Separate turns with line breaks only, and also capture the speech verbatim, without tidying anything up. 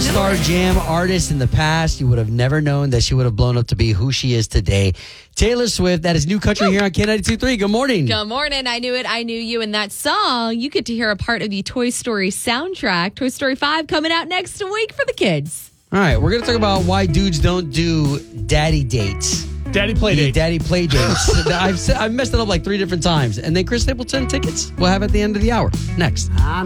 all-star jam artist in the past. You would have never known that she would have blown up to be who she is today. Taylor Swift, that is New Country here on K ninety-two point three. Good morning.
Good morning. I Knew It, I Knew You. And that song, you get to hear a part of the Toy Story soundtrack. Toy Story five coming out next week for the kids.
All right, we're going to talk about why dudes don't do daddy dates.
Daddy play
Yeah,
date.
daddy play dates. I've, said- I've messed it up like three different times. And then Chris Stapleton tickets we'll have at the end of the hour. Next.